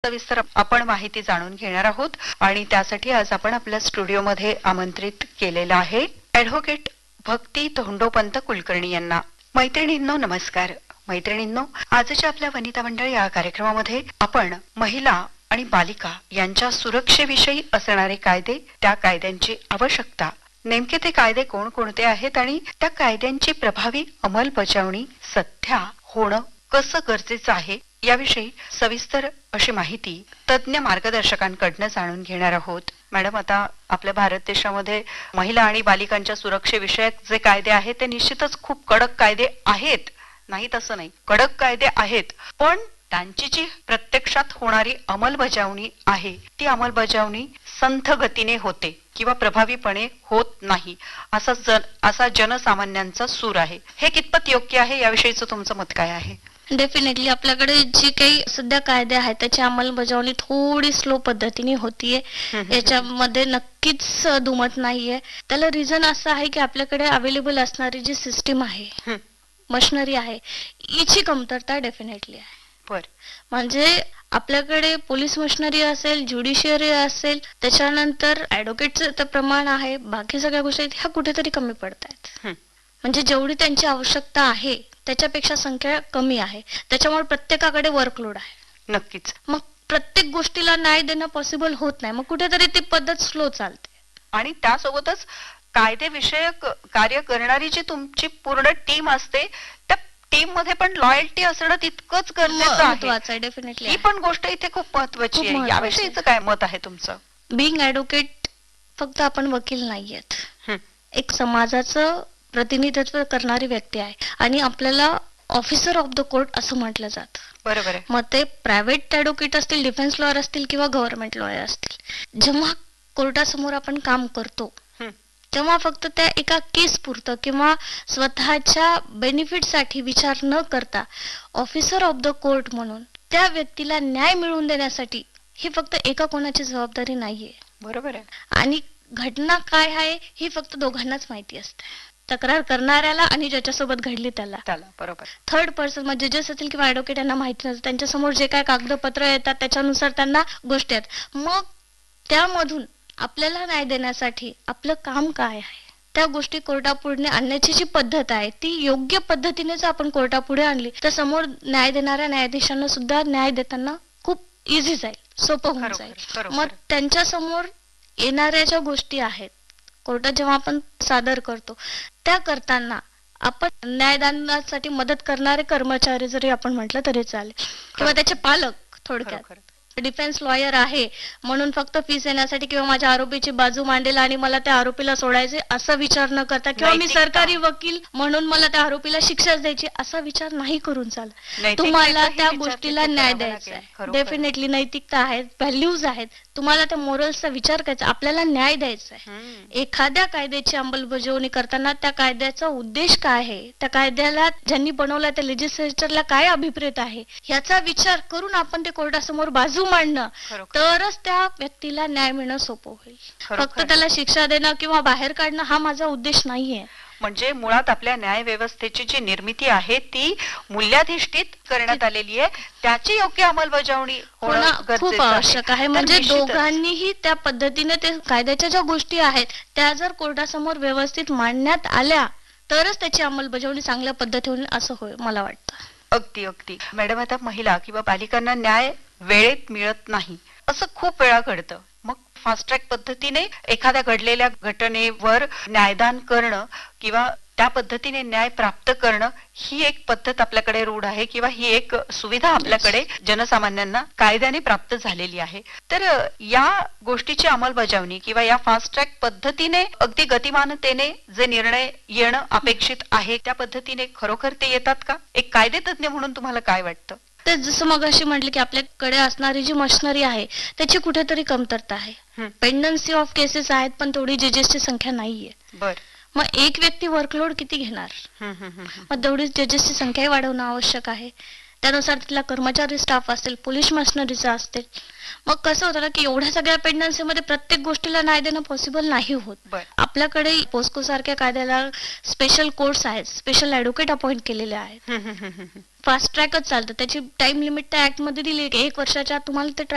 सविस्तर आपण माहिती जाणून घेणार आहोत आणि त्यासाठी आज आपण आपल्या स्टुडिओमध्ये आमंत्रित केलेलं आहे ॲडव्होकेट भक्ती धोंडोपंत कुलकर्णी यांना. मैत्रिणींनो नमस्कार. मैत्रिणींनो, आजच्या आपल्या वनिता मंडळ या कार्यक्रमामध्ये आपण महिला आणि बालिका यांच्या सुरक्षेविषयी असणारे कायदे, त्या कायद्यांची आवश्यकता, नेमके ते कायदे कोणकोणते आहेत आणि त्या कायद्यांची प्रभावी अंमलबजावणी सध्या होणं कसं गरजेचं आहे याविषयी सविस्तर अशी माहिती तज्ञ मार्गदर्शकांकडनं जाणून घेणार आहोत. मॅडम, आता आपल्या भारत देशामध्ये महिला आणि बालिकांच्या सुरक्षेविषयक जे कायदे आहेत ते निश्चितच खूप कडक कायदे आहेत, नाही तसं नाही, कडक कायदे आहेत, पण त्यांची जी प्रत्यक्षात होणारी अंमलबजावणी आहे ती अंमलबजावणी संथ गतीने होते किंवा प्रभावीपणे होत नाही असा जनसामान्यांचा सूर आहे. हे कितपत योग्य आहे याविषयीचं तुमचं मत काय आहे? डेफिनेटली आपल्याकडे जे काही सध्या कायदे आहेत त्याची अंमलबजावणी थोडी स्लो पद्धतीने होतीये. याच्यामध्ये नक्कीच दुमत नाहीये. त्याला रिझन असं आहे की आपल्याकडे अवेलेबल असणारी जी सिस्टीम आहे, मशिनरी आहे, याची कमतरता डेफिनेटली आहे. म्हणजे आपल्याकडे पोलीस मशिनरी असेल, ज्युडिशियरी असेल, त्याच्यानंतर ऍडव्होकेटचं प्रमाण आहे, बाकी सगळ्या गोष्टी ह्या कुठेतरी कमी पडतायत. म्हणजे जेवढी त्यांची आवश्यकता आहे त्याच्यापेक्षा संख्या कमी आहे. त्याच्यामुळे प्रत्येकाकडे वर्कलोड आहे. नक्कीच. मग प्रत्येक गोष्टीला न्याय देणं पॉसिबल होत नाही. मग कुठेतरी ती पद्धत स्लो चालते. आणि त्यासोबतच कायदे विषयक कार्य करणारी जी तुमची पूर्ण टीम असते त्या टीम मध्ये पण लॉयल्टी असणं तितकंच गरजेचं आहे. डेफिनेटली ही पण गोष्ट इथे खूप महत्वाची आहे. याविषयीचं काय मत आहे तुमचं? बिंग ॲडव्होकेट फक्त आपण वकील नाहीयेत, एक समाजाचं प्रतिनिधित्व करणारी व्यक्ती आहे आणि आपल्याला ऑफिसर ऑफ द कोर्ट असं म्हटलं जातं. बरोबर आहे. मग ते प्रायव्हेट ॲडव्होकेट असतील, डिफेन्स लॉयर असतील किंवा गव्हर्नमेंट लॉयर असतील, जेव्हा कोर्टासमोर आपण काम करतो तेव्हा फक्त त्या एका केस पुरतं किंवा स्वतःच्या बेनिफिट साठी विचार न करता ऑफिसर ऑफ द कोर्ट म्हणून त्या व्यक्तीला न्याय मिळवून देण्यासाठी ही फक्त एका कोणाची जबाबदारी नाहीये. बरोबर आहे. आणि घटना काय आहे ही फक्त दोघांनाच माहिती असते, तक्रार करणाऱ्याला आणि ज्याच्यासोबत घडली त्याला. बरोबर. थर्ड पर्सन म्हणजे जजेस असतील किंवा ॲडव्होकेट यांना माहिती नसतं. त्यांच्या समोर जे काय कागदपत्र येतात त्याच्यानुसार त्यांना गोष्टी आहेत. मग त्यामधून आपल्याला न्याय देण्यासाठी आपलं काम काय आहे, त्या गोष्टी कोर्टापुढे आणण्याची जी पद्धत आहे ती योग्य पद्धतीने जर आपण कोर्टापुढे आणली तर समोर न्याय देणाऱ्या न्यायाधीशांना सुद्धा न्याय देताना खूप इझी जाईल, सोपं होऊन जाईल. मग त्यांच्या समोर येणाऱ्या ज्या गोष्टी आहेत कोर्टात जेव्हा आपण सादर करतो त्या करताना आपण न्यायदानासाठी मदत करणारे कर्मचारी जरी आपण म्हटलं तरी चालेल किंवा त्याचे पालक. थोडक्यात डिफेन्स लॉयर आहे म्हणून फक्त फीस येण्यासाठी किंवा माझ्या आरोपीची बाजू मांडेल आणि मला त्या आरोपीला सोडायचे असा विचार न करता किंवा मी सरकारी वकील म्हणून मला त्या आरोपीला शिक्षाच द्यायची असा विचार नाही करून चालत. तुम्हाला त्या गोष्टीला न्याय द्यायचा आहे. डेफिनेटली नैतिकता आहे, व्हॅल्यूज आहेत, तुम्हाला त्या मोरल्सचा विचार करायचा, आपल्याला न्याय द्यायचा आहे. एखाद्या कायद्याची अंमलबजावणी करताना त्या कायद्याचा उद्देश काय आहे, त्या कायद्याला ज्यांनी बनवला त्या लेजिस्लेचरला काय अभिप्रेत आहे याचा विचार करून आपण ते कोर्टासमोर बाजू मांडणं, तरच त्या व्यक्तीला न्याय मिळणं सोपं होईल. फक्त त्याला शिक्षा देणं किंवा बाहेर काढणं हा माझा उद्देश नाहीये. म्हणजे मुळात आपल्या न्याय व्यवस्थेची जी निर्मिती आहे ती मूल्याधिष्ठित करण्यात आलेली आहे, त्याची योग्य अंमलबजावणी होणं खूप आवश्यक आहे. म्हणजे दोघांनीही त्या पद्धतीने ते कायद्याच्या ज्या गोष्टी आहेत त्या जर कोर्टासमोर व्यवस्थित मांडण्यात आल्या तरच त्याची अंमलबजावणी चांगल्या पद्धतीने असं होईल मला वाटतं. अगदी अगदी. मॅडम, आता महिला किंवा बालिकांना न्याय वेळेत मिळत नाही असं खूप वेळा घडतं. मग फास्ट ट्रॅक पद्धतीने एखाद्या घडलेल्या घटनेवर न्यायदान करणं किंवा त्या पद्धतीने न्याय प्राप्त करणं ही एक पद्धत आपल्याकडे रूढ आहे किंवा ही एक सुविधा आपल्याकडे जनसामान्यांना कायद्याने प्राप्त झालेली आहे. तर या गोष्टीची अंमलबजावणी किंवा या फास्ट ट्रॅक पद्धतीने अगदी गतिमानतेने जे निर्णय येणं अपेक्षित आहे त्या पद्धतीने खरोखर ते येतात का? एक कायदेतज्ञ म्हणून तुम्हाला काय वाटतं? तर जसं मग अशी म्हटलं की आपल्याकडे असणारी जी मशिनरी आहे त्याची कुठेतरी कमतरता आहे. पेंडन्सी ऑफ केसेस आहेत पण तेवढी जजेसची संख्या नाहीये. मग एक व्यक्ती वर्कलोड किती घेणार? मग तेवढी जजेसची संख्याही वाढवणं आवश्यक आहे. त्यानुसार तिथला कर्मचारी स्टाफ असेल, पोलीस मशिनरीचा असतील. मग कसं होतं ना की एवढ्या सगळ्या पेंडन्सी मध्ये प्रत्येक गोष्टीला न्याय देणं पॉसिबल नाही होत. आपल्याकडे पोस्को सारख्या कायद्याला स्पेशल कोर्ट्स आहेत, स्पेशल ॲडव्होकेट अपॉइंट केलेले आहेत. फास्ट ट्रॅकच चालतं. त्याची टाइम लिमिट त्या ऍक्ट मध्ये दिली की 1 वर्षाच्या आत तुम्हाला ते